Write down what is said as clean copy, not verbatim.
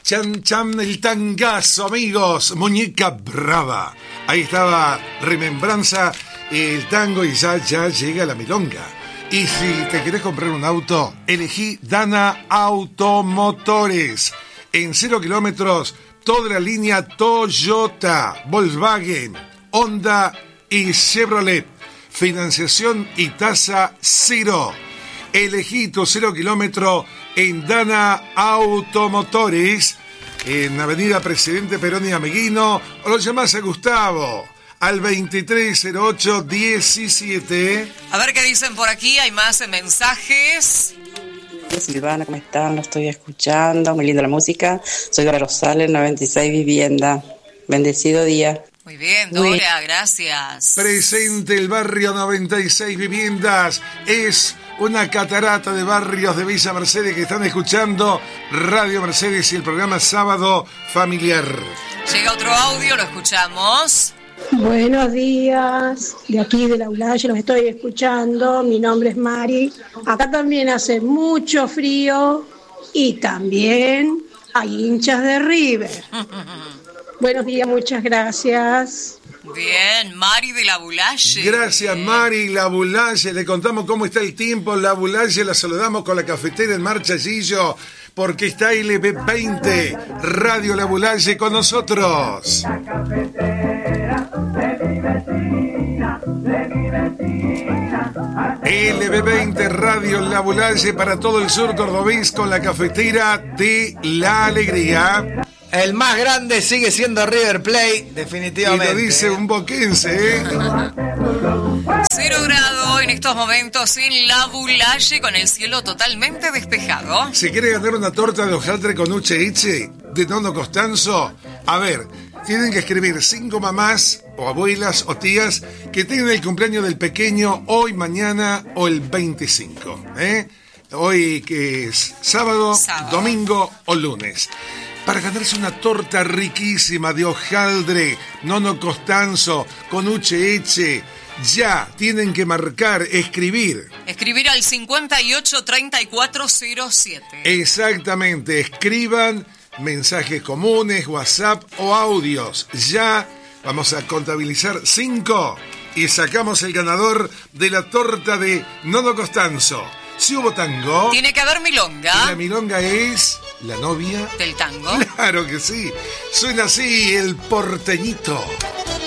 Chan Chan, el tangazo, amigos. Muñeca brava. Ahí estaba Remembranza, el tango, y ya llega la milonga. Y si te querés comprar un auto, elegí Dana Automotores. En 0 kilómetros, toda la línea Toyota, Volkswagen, Honda y Chevrolet. Financiación y tasa cero. Elegí tu 0 kilómetro en Dana Automotores, en Avenida Presidente Perón y Ameguino, o lo llamás a Gustavo al 2308-17. A ver qué dicen por aquí, hay más mensajes. Silvana, ¿cómo están? Lo estoy escuchando, muy linda la música. Soy Dora Rosales, 96 Vivienda. Bendecido día. Muy bien, Dora, gracias. Presente el barrio 96 Viviendas. Es una catarata de barrios de Villa Mercedes que están escuchando Radio Mercedes y el programa Sábado Familiar. Llega otro audio, lo escuchamos. Buenos días, de aquí de la Ulaye los estoy escuchando, mi nombre es Mari. Acá también hace mucho frío y también hay hinchas de River. Buenos días, muchas gracias. Bien, Mari de la Bulaye. Gracias, Mari, la Bulaye. Le contamos cómo está el tiempo. La Bulaye la saludamos con la cafetera en marcha, Gillo, porque está LB20, Radio La Bulaye con nosotros. La cafetera de mi vecina, LB20, Radio La Bulaye para todo el sur cordobés con la cafetera de la alegría. El más grande sigue siendo River Plate, definitivamente. Y lo dice un boquense, ¿eh? 0 grado en estos momentos en La Bulaye con el cielo totalmente despejado. Si quiere ganar una torta de hojaldre con uche de Nono Costanzo, a ver, tienen que escribir 5 mamás o abuelas o tías que tengan el cumpleaños del pequeño hoy, mañana o el 25, ¿eh? Hoy que es sábado, domingo o lunes. Para ganarse una torta riquísima de hojaldre Nono Costanzo con uche. Ya tienen que marcar, escribir. Escribir al 583407. Exactamente, escriban mensajes comunes, WhatsApp o audios. Ya vamos a contabilizar 5 y sacamos el ganador de la torta de Nono Costanzo. Si hubo tango, tiene que haber milonga. Y la milonga es la novia del tango. Claro que sí. Suena así el porteñito.